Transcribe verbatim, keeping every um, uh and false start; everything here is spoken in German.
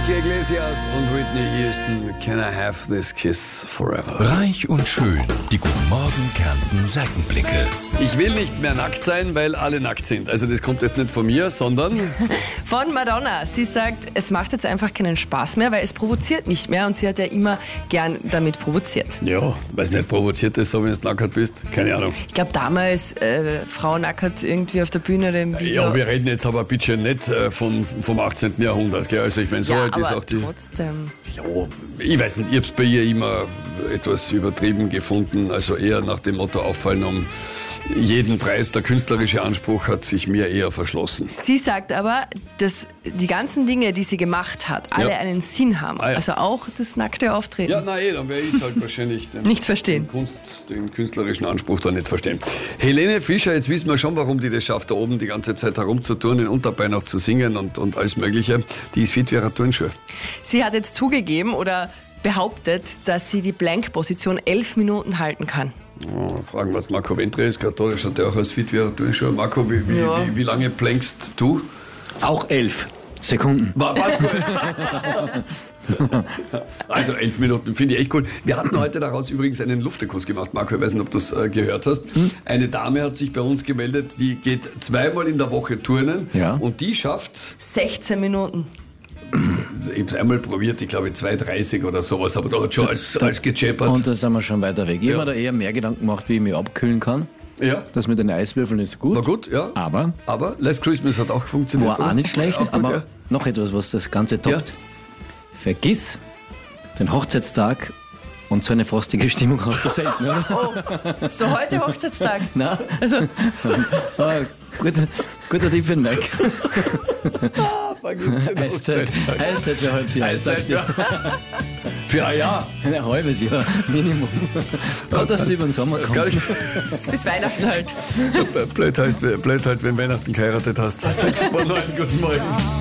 Enrique Iglesias und Whitney Houston, Can I Have This Kiss Forever? Reich und schön, die Guten Morgen Kärnten Seitenblicke. Ich will nicht mehr nackt sein, weil alle nackt sind. Also das kommt jetzt nicht von mir, sondern... Von Madonna. Sie sagt, es macht jetzt einfach keinen Spaß mehr, weil es provoziert nicht mehr und sie hat ja immer gern damit provoziert. Ja, weil es nicht provoziert ist, so wenn du nackert bist. Keine Ahnung. Ich glaube damals, äh, Frau nackert irgendwie auf der Bühne oder im Video. Ja, wir reden jetzt aber bitte nicht äh, von, vom achtzehnten Jahrhundert. Gell? Also ich meine, so ja, alt ist aber auch die... trotzdem. Ja, ich weiß nicht, ich habe es bei ihr immer etwas übertrieben gefunden. Also eher nach dem Motto auffallen um jeden Preis. Der künstlerische Anspruch hat sich mir eher verschlossen. Sie sagt aber, dass die ganzen Dinge, die sie gemacht hat, alle Ja. einen Sinn haben. Ah, ja. Also auch das nackte Auftreten. Ja, nein, dann werde ich es halt wahrscheinlich den, Nicht verstehen. Den, Kunst, den künstlerischen Anspruch da nicht verstehen. Helene Fischer, jetzt wissen wir schon, warum die das schafft, da oben die ganze Zeit herumzuturnen, Unterbein auch zu singen und, und alles Mögliche. Die ist fit wie eine Turnschuhe. Sie hat jetzt zugegeben oder behauptet, dass sie die Blank-Position elf Minuten halten kann. Oh, fragen wir Marco Ventre, ist katholisch, hat der auch als fit wie eine Turnschuhe. Marco, wie, wie, Ja. wie, wie lange plankst du? Auch elf Sekunden. War, war's gut. Also elf Minuten finde ich echt cool. Wir hatten heute daraus übrigens einen Luftekurs gemacht, Marco, ich weiß nicht, ob du das äh, gehört hast. Hm? Eine Dame hat sich bei uns gemeldet, die geht zweimal in der Woche turnen Ja. und die schafft, sechzehn Minuten. ich habe es einmal probiert, ich glaube zwei dreißig oder sowas, aber da hat schon alles, alles gechappert. Und da sind wir schon weiter weg. Ich Ja. habe mir da eher mehr Gedanken gemacht, wie ich mich abkühlen kann. Ja, Das mit den Eiswürfeln ist gut. war gut, ja. Aber Aber Last Christmas hat auch funktioniert. war auch oder? nicht schlecht. Auch gut, aber ja. noch etwas, was das Ganze toppt. Ja. Vergiss den Hochzeitstag und so eine frostige Stimmung hast du selten, oder? So heute Hochzeitstag. Nein? Also, ah, guter, guter Tipp für den Mike. Ah, vergiss den Eiszeit, Hochzeitstag. Eiszeit für ein halbes Jahr. Eiszeit, sagst du. ja. Für ein Jahr. Ein halbes Jahr, Minimum. Gerade, dass du über den Sommer Geil. kommst. Bis Weihnachten halt. Blöd halt, blöd halt, wenn Weihnachten geheiratet hast. sechs vor neun, guten Morgen.